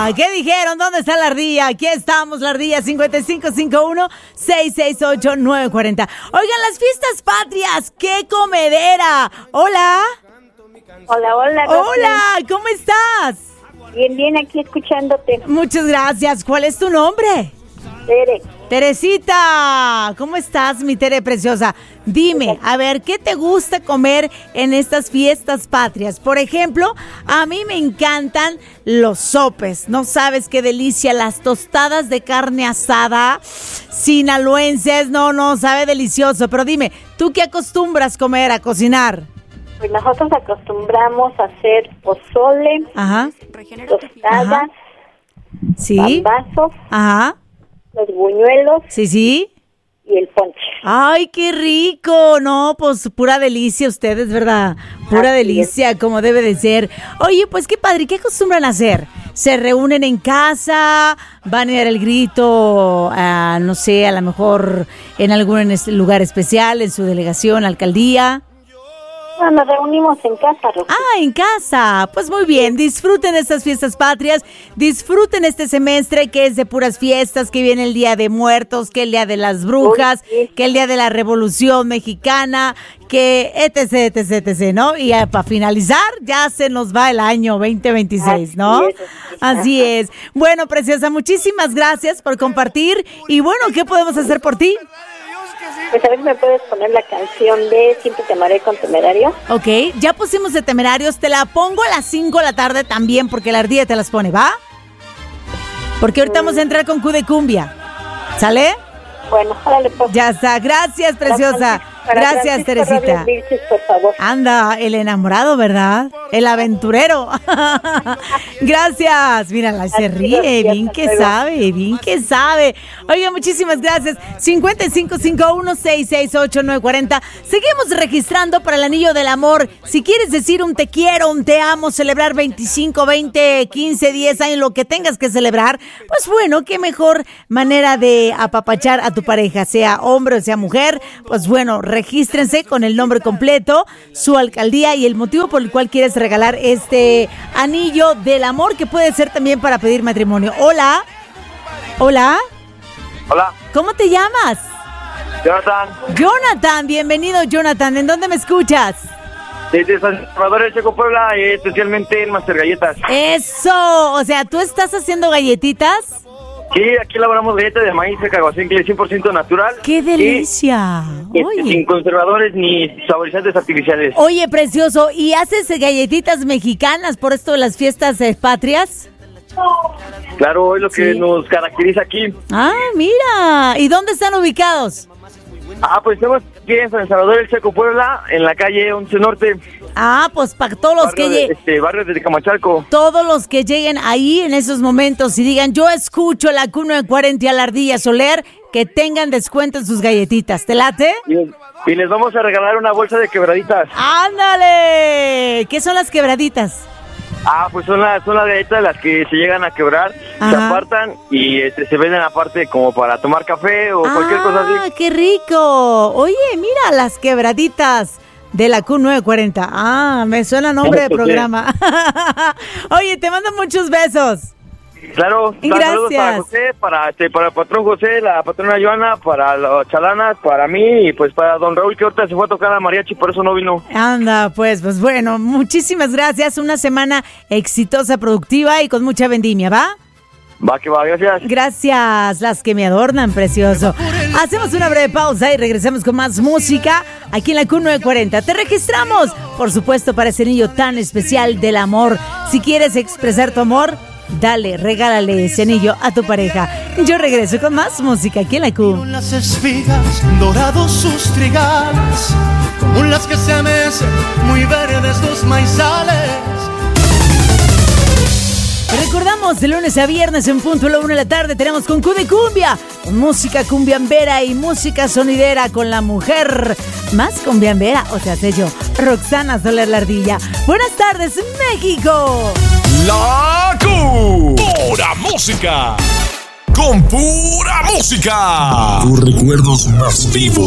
¿Qué dijeron? ¿Dónde está la ardilla? Aquí estamos, la ardilla 5551-668-940. Oigan, las fiestas patrias, ¡qué comedera! Hola. Hola. Hola, ¿cómo estás? Bien, aquí escuchándote. Muchas gracias. ¿Cuál es tu nombre? Tere. Teresita, ¿cómo estás, mi Tere preciosa? Dime, a ver, ¿qué te gusta comer en estas fiestas patrias? Por ejemplo, a mí me encantan los sopes. No sabes qué delicia, las tostadas de carne asada sinaloenses. No, sabe delicioso. Pero dime, ¿tú qué acostumbras comer, a cocinar? Pues nosotros acostumbramos a hacer pozole, Ajá. tostadas, Ajá. Sí. pambazos, Ajá. los buñuelos Sí. y el ponche. ¡Ay, qué rico! No, pues pura delicia ustedes, ¿verdad? Pura Así delicia, como debe de ser. Oye, pues qué padre, ¿qué acostumbran a hacer? ¿Se reúnen en casa? ¿Van a ir al grito, no sé, a lo mejor en algún lugar especial, en su delegación, alcaldía? No, nos reunimos en casa, Roxy. En casa. Pues muy bien, disfruten estas fiestas patrias, disfruten este semestre que es de puras fiestas, que viene el Día de Muertos, que el Día de las Brujas, que el Día de la Revolución Mexicana, que etc, ¿no? Y para finalizar, ya se nos va el año 2026, ¿no? Así es. Bueno, preciosa, muchísimas gracias por compartir. Y bueno, ¿qué podemos hacer por ti? Pues a ver si me puedes poner la canción de Siempre te amaré con Temerario. Ok, ya pusimos de Temerarios, te la pongo a las 5 de la tarde también, porque la ardilla te las pone, ¿va? Porque ahorita vamos a entrar con Q de cumbia, ¿sale? Bueno, órale, pues. Ya está, gracias, preciosa. Gracias, Teresita. Virges, por favor. Anda, el enamorado, ¿verdad? El aventurero. Gracias. Mírala, se ríe, bien que sabe. Oiga, muchísimas gracias. 5551-668-940. Seguimos registrando para el Anillo del Amor. Si quieres decir un te quiero, un te amo, celebrar 25, 20, 15, 10 años, lo que tengas que celebrar, pues bueno, qué mejor manera de apapachar a tu pareja, sea hombre o sea mujer. Pues bueno, regístrense con el nombre completo, su alcaldía y el motivo por el cual quieres regalar este anillo del amor, que puede ser también para pedir matrimonio. Hola. ¿Cómo te llamas? Jonathan, bienvenido, Jonathan. ¿En dónde me escuchas? Desde San Salvador del Checo, Puebla, especialmente en Master Galletas. Eso, o sea, ¿tú estás haciendo galletitas? Sí, aquí elaboramos galletas de maíz de caguacincle 100% natural. ¡Qué delicia! Oye. Sin conservadores ni saborizantes artificiales. Oye, precioso, ¿y haces galletitas mexicanas por esto de las fiestas patrias? Claro, es lo que nos caracteriza aquí. Mira, ¿y dónde están ubicados? Pues estamos aquí en San Salvador del Checo, Puebla, en la calle 11 Norte. Pues para todos los que lleguen. Barrio de Camachalco. Todos los que lleguen ahí en esos momentos y digan, yo escucho la Q940 y a la Ardilla Soler, que tengan descuento en sus galletitas. ¿Te late? Y les vamos a regalar una bolsa de quebraditas. ¡Ándale! ¿Qué son las quebraditas? Pues son las galletas las que se llegan a quebrar, se apartan y se venden aparte como para tomar café o cualquier cosa así. ¡Qué rico! Oye, mira, las quebraditas de la Q940. Me suena nombre de programa. Oye, te mando muchos besos. Claro, saludos para José, para el patrón José, la patrona Joana, para los chalanas, para mí y pues para don Raúl, que ahorita se fue a tocar a mariachi, por eso no vino. Anda, pues bueno, muchísimas gracias. Una semana exitosa, productiva y con mucha vendimia, ¿va? Va que va, gracias. Gracias, las que me adornan, precioso. Hacemos una breve pausa y regresamos con más música aquí en la Q940. Te registramos, por supuesto, para ese anillo tan especial del amor. Si quieres expresar tu amor, dale, regálale ese anillo a tu pareja. Yo regreso con más música aquí en la Q. Las espigas, dorados sus trigales, como las que se mecen muy verdes los maizales. Recordamos, de lunes a viernes en punto a la 1 de la tarde tenemos con Q de Cumbia, con música cumbiambera y música sonidera con la mujer más cumbiambera, o sea, sé yo, Roxana Soler la Ardilla. Buenas tardes, México. La Q. Pura música. Con pura música. Tus recuerdos más vivos.